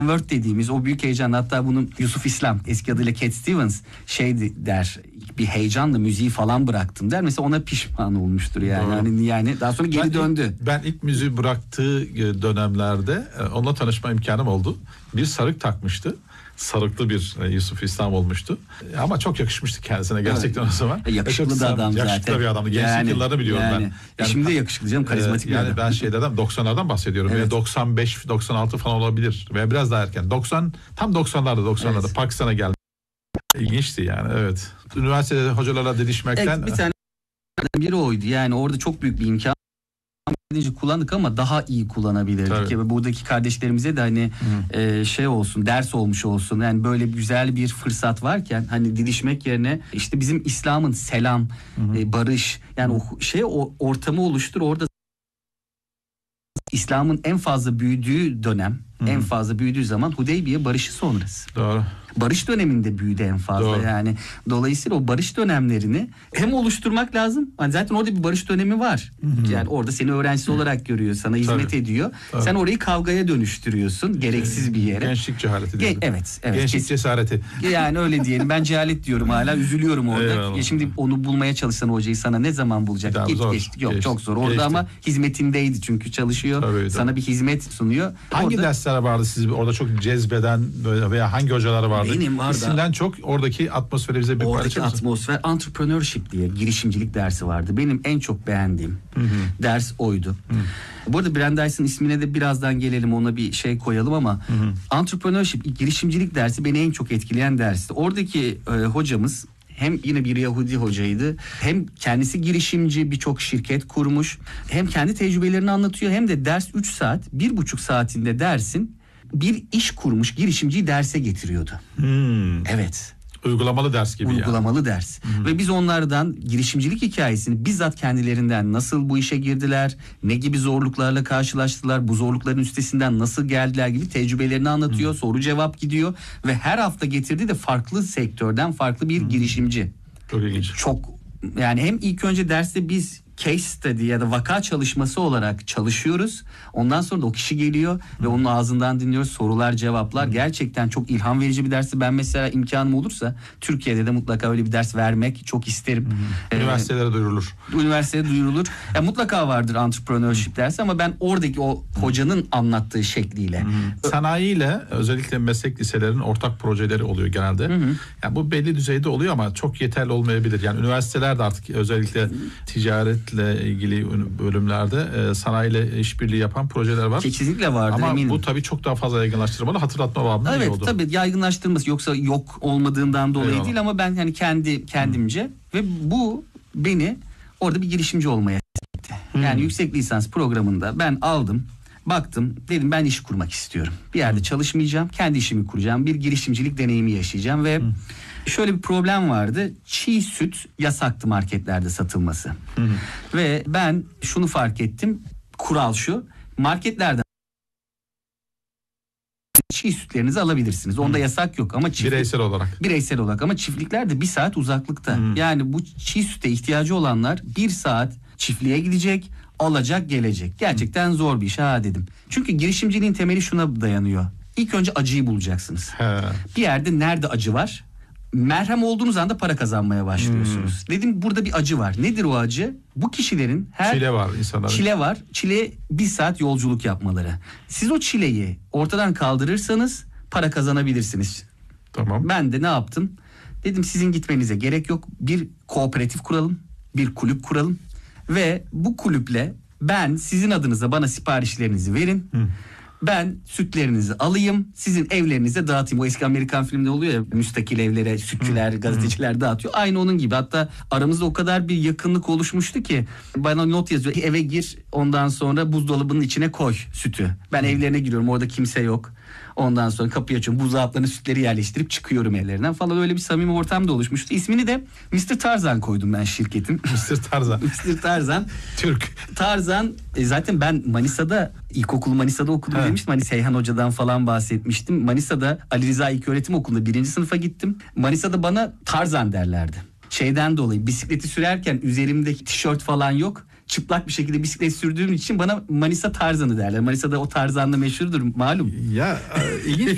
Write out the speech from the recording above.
Word dediğimiz o büyük heyecan, hatta bunu Yusuf İslam, eski adıyla Cat Stevens der, bir heyecanla müziği falan bıraktım der. Mesela ona pişman olmuştur yani. Yani daha sonra geri döndü. Ben ilk müziği bıraktığı dönemlerde onunla tanışma imkanım oldu. Bir sarık takmıştı. Sarıklı bir Yusuf İslam olmuştu. Ama çok yakışmıştı kendisine gerçekten o zaman. Yakışıklı da adam zaten. Yakışıklı bir adamdı. Gençlik yıllarını biliyorum ben. Yani şimdi de yakışıklı canım, karizmatik bir adam. Yani ben 90'lardan bahsediyorum. Evet. 95, 96 falan olabilir. Veya biraz daha erken. Tam 90'larda evet. Pakistan'a geldi. İlginçti yani, evet. Üniversitede hocalarla didişmekten... Evet, bir tane biri oydu. Yani orada çok büyük bir imkan kullandık ama daha iyi kullanabilirdik. Ve buradaki kardeşlerimize de hani şey olsun, ders olmuş olsun. Yani böyle güzel bir fırsat varken hani didişmek yerine işte bizim İslam'ın selam, barış, yani o ortamı oluştur. Orada İslam'ın en fazla büyüdüğü dönem, en fazla büyüdüğü zaman Hudeybiye barışı sonrası. Doğru. Barış döneminde büyüdü en fazla. Doğru. Yani dolayısıyla o barış dönemlerini hem oluşturmak lazım. Yani zaten orada bir barış dönemi var. Yani orada seni öğrencisi olarak görüyor, sana hizmet ediyor. Tabii. Sen orayı kavgaya dönüştürüyorsun, gereksiz bir yere. Gençlik cehaleti diyelim. Evet. Gençlik cesareti. Yani öyle diyelim. Ben cehalet diyorum hala. Üzülüyorum orada. Şimdi onu bulmaya çalışsan hocayı sana ne zaman bulacak? Yok, çok zor. Orada ama hizmetindeydi çünkü çalışıyor. Tabii, sana bir hizmet sunuyor. Hangi dersler vardı sizi orada çok cezbeden veya hangi hocalar vardı? Benim vardı. İsimden çok oradaki atmosferi bize bir paylaşır mısın? Oradaki atmosfer, entrepreneurship diye girişimcilik dersi vardı. Benim en çok beğendiğim ders oydu. Bu arada Brandeis'in ismine de birazdan gelelim, ona bir şey koyalım ama entrepreneurship, girişimcilik dersi beni en çok etkileyen dersti. Oradaki hocamız hem yine bir Yahudi hocaydı, hem kendisi girişimci, birçok şirket kurmuş, hem kendi tecrübelerini anlatıyor, hem de ders 3 saat, 1,5 saatinde dersin bir iş kurmuş girişimciyi derse getiriyordu. Evet. Uygulamalı ders gibi. Uygulamalı ders. Ve biz onlardan girişimcilik hikayesini bizzat kendilerinden, nasıl bu işe girdiler, ne gibi zorluklarla karşılaştılar, bu zorlukların üstesinden nasıl geldiler gibi tecrübelerini anlatıyor. Soru cevap gidiyor ve her hafta getirdiği de farklı sektörden farklı bir girişimci. Çok ilginç. Çok, yani hem ilk önce derste biz case study ya da vaka çalışması olarak çalışıyoruz. Ondan sonra da o kişi geliyor ve onun ağzından dinliyoruz. Sorular, cevaplar. Gerçekten çok ilham verici bir dersi. Ben mesela imkanım olursa Türkiye'de de mutlaka öyle bir ders vermek çok isterim. Üniversitelere duyurulur. Üniversitede duyurulur. Ya mutlaka vardır entrepreneurship dersi ama ben oradaki o hocanın anlattığı şekliyle. Sanayiyle özellikle meslek liselerinin ortak projeleri oluyor genelde. Yani bu belli düzeyde oluyor ama çok yeterli olmayabilir. Yani üniversitelerde artık özellikle ticaretle ilgili bölümlerde sanayiyle işbirliği yapan projeler var. Kesinlikle vardır, ama eminim. Bu tabii çok daha fazla yaygınlaştırmalı. Hatırlatma babında iyi oldu. Evet, tabii yaygınlaştırması, yoksa yok olmadığından dolayı değil ama ben hani kendimce ve bu beni orada bir girişimci olmaya itti. Yani yüksek lisans programında ben aldım, baktım, dedim ben iş kurmak istiyorum. Bir yerde çalışmayacağım, kendi işimi kuracağım, bir girişimcilik deneyimi yaşayacağım ve şöyle bir problem vardı. Çiğ süt yasaktı marketlerde satılması. Ve ben şunu fark ettim. Kural şu: marketlerden çiğ sütlerinizi alabilirsiniz. Onda yasak yok ama bireysel olarak ama çiftliklerde 1 saat uzaklıkta. Yani bu çiğ süte ihtiyacı olanlar 1 saat çiftliğe gidecek, alacak, gelecek. Gerçekten zor bir iş dedim. Çünkü girişimciliğin temeli şuna dayanıyor. İlk önce acıyı bulacaksınız. Bir yerde nerede acı var? Merhem olduğunuz anda para kazanmaya başlıyorsunuz. Dedim burada bir acı var. Nedir o acı? Bu kişilerin çile var insanların. Çile var. Çile 1 saat yolculuk yapmaları. Siz o çileyi ortadan kaldırırsanız para kazanabilirsiniz. Tamam. Ben de ne yaptım? Dedim sizin gitmenize gerek yok. Bir kooperatif kuralım. Bir kulüp kuralım. Ve bu kulüple ben sizin adınıza bana siparişlerinizi verin. Ben sütlerinizi alayım, sizin evlerinize dağıtayım. O eski Amerikan filminde oluyor ya, müstakil evlere sütçüler, gazeteciler dağıtıyor. Aynı onun gibi. Hatta aramızda o kadar bir yakınlık oluşmuştu ki bana not yazıyor. Eve gir, ondan sonra buzdolabının içine koy sütü. Ben evlerine giriyorum, orada kimse yok. Ondan sonra kapıyı açıyorum, buzdolaplarına sütleri yerleştirip çıkıyorum evlerinden falan. Öyle bir samimi ortam da oluşmuştu. İsmini de Mr. Tarzan koydum ben şirketin. Mr. Tarzan. Mr. Tarzan. Türk. Tarzan. Zaten ben Manisa'da, ilkokulu Manisa'da okudum demiştim. Hani Seyhan Hoca'dan falan bahsetmiştim. Manisa'da Ali Rıza İlköğretim Okulu'nda 1. sınıfa gittim. Manisa'da bana Tarzan derlerdi. Şeyden dolayı, bisikleti sürerken üzerimdeki tişört falan yok. Çıplak bir şekilde bisiklet sürdüğüm için bana Manisa Tarzan'ı derler. Manisa'da o Tarzan'la meşhurdur malum. Ya ilginç